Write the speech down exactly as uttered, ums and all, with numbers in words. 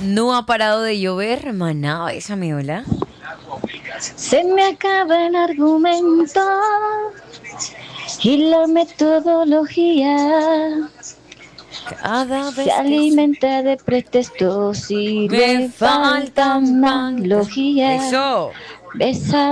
No ha parado de llover, maná, esa mi hola. Se me acaba el argumento y la metodología Cada se vez que se- alimenta de pretextos y me le falta faltan pan. analogía. Eso. Besa